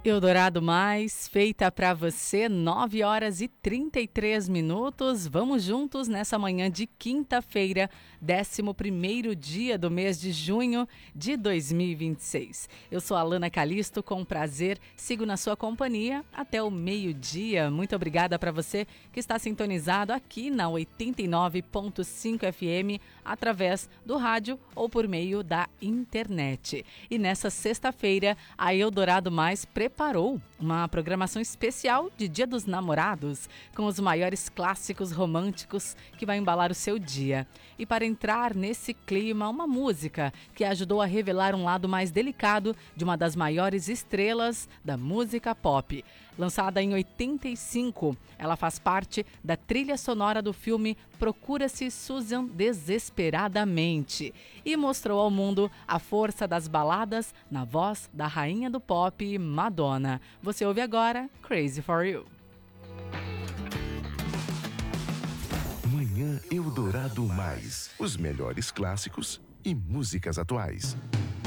Eldorado Mais, feita para você, 9 horas e 33 minutos. Vamos juntos nessa manhã de quinta-feira, 11º dia do mês de junho de 2026. Eu sou a Alana Calisto, com prazer, sigo na sua companhia até o meio-dia. Muito obrigada para você que está sintonizado aqui na 89.5 FM, através do rádio ou por meio da internet. E nessa sexta-feira, a Eldorado Mais preparou uma programação especial de Dia dos Namorados, com os maiores clássicos românticos que vai embalar o seu dia. E para entrar nesse clima, uma música que ajudou a revelar um lado mais delicado de uma das maiores estrelas da música pop. Lançada em 85, ela faz parte da trilha sonora do filme Procura-se Susan Desesperadamente e mostrou ao mundo a força das baladas na voz da rainha do pop, Madonna. Você ouve agora Crazy for You. Manhã Eldorado Mais, os melhores clássicos e músicas atuais.